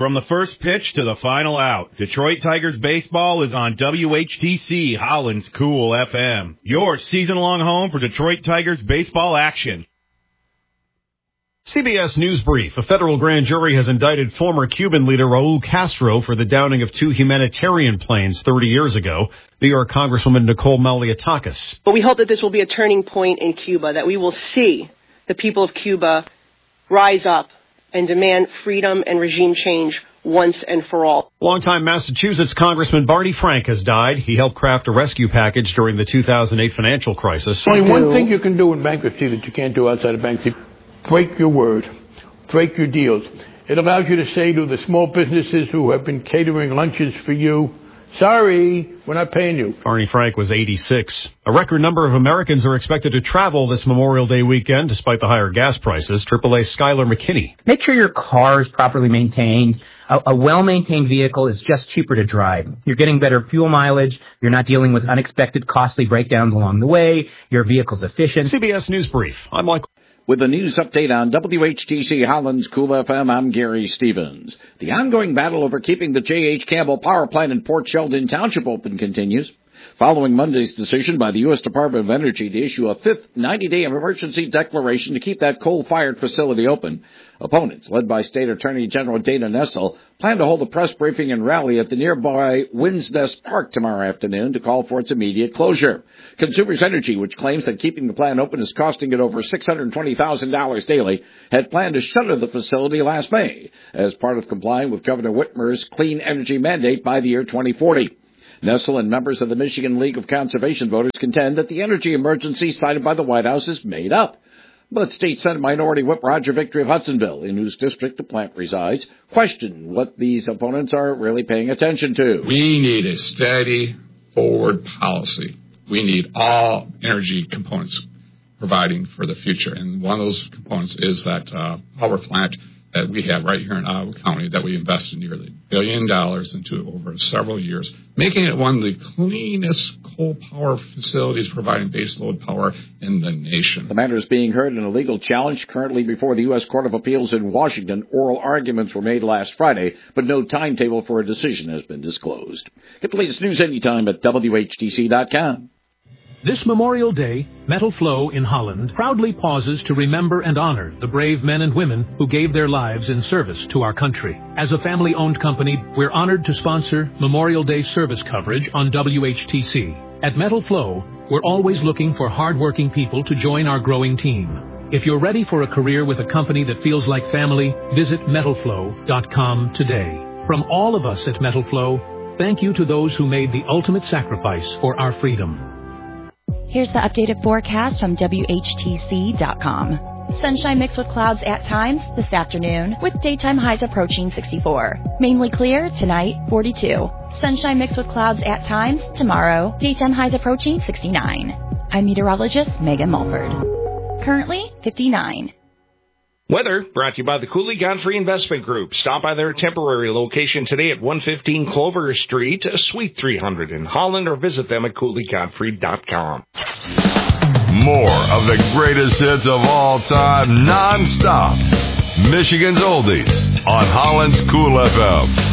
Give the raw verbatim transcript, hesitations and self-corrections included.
from the first pitch to the final out. Detroit Tigers baseball is on W H T C, Holland's Cool F M. Your season-long home for Detroit Tigers baseball action. C B S News Brief. A federal grand jury has indicted former Cuban leader Raul Castro for the downing of two humanitarian planes thirty years ago. New York Congresswoman Nicole Malliotakis. But we hope that this will be a turning point in Cuba, that we will see the people of Cuba rise up and demand freedom and regime change once and for all. Longtime Massachusetts Congressman Barney Frank has died. He helped craft a rescue package during the two thousand eight financial crisis. Only one thing you can do in bankruptcy that you can't do outside of bankruptcy: break your word, break your deals. It allows you to say to the small businesses who have been catering lunches for you, sorry, we're not paying you. Barney Frank was eighty-six. A record number of Americans are expected to travel this Memorial Day weekend despite the higher gas prices. triple A's Skylar McKinney. Make sure your car is properly maintained. A, a well-maintained vehicle is just cheaper to drive. You're getting better fuel mileage. You're not dealing with unexpected costly breakdowns along the way. Your vehicle's efficient. C B S News Brief. I'm Michael. With a news update on W H T C Holland's Cool F M, I'm Gary Stevens. The ongoing battle over keeping the J H. Campbell Power Plant in Port Sheldon Township open continues. Following Monday's decision by the U S Department of Energy to issue a fifth ninety-day emergency declaration to keep that coal-fired facility open, opponents, led by State Attorney General Dana Nessel, plan to hold a press briefing and rally at the nearby Winds Nest Park tomorrow afternoon to call for its immediate closure. Consumers Energy, which claims that keeping the plant open is costing it over six hundred twenty thousand dollars daily, had planned to shutter the facility last May as part of complying with Governor Whitmer's clean energy mandate by the year twenty forty. Nessel and members of the Michigan League of Conservation Voters contend that the energy emergency cited by the White House is made up. But State Senate Minority Whip Roger Victory of Hudsonville, in whose district the plant resides, questioned what these opponents are really paying attention to. We need a steady forward policy. We need all energy components providing for the future. And one of those components is that uh, power plant that we have right here in Ottawa County that we invested nearly a billion dollars into over several years, making it one of the cleanest coal power facilities providing baseload power in the nation. The matter is being heard in a legal challenge currently before the U S Court of Appeals in Washington. Oral arguments were made last Friday, but no timetable for a decision has been disclosed. Get the latest news anytime at W H T C dot com. This Memorial Day, Metal Flow in Holland proudly pauses to remember and honor the brave men and women who gave their lives in service to our country. As a family-owned company, we're honored to sponsor Memorial Day service coverage on W H T C. At Metal Flow, we're always looking for hard-working people to join our growing team. If you're ready for a career with a company that feels like family, visit metal flow dot com today. From all of us at Metal Flow, thank you to those who made the ultimate sacrifice for our freedom. Here's the updated forecast from W H T C dot com. Sunshine mixed with clouds at times this afternoon, with daytime highs approaching sixty-four. Mainly clear tonight, forty-two. Sunshine mixed with clouds at times tomorrow, daytime highs approaching sixty-nine. I'm meteorologist Megan Mulford. Currently, fifty-nine. Weather brought to you by the Cooley Godfrey Investment Group. Stop by their temporary location today at one fifteen Clover Street, Suite three hundred in Holland, or visit them at Cooley Godfrey dot com. More of the greatest hits of all time, non-stop. Michigan's Oldies on Holland's Cool F M.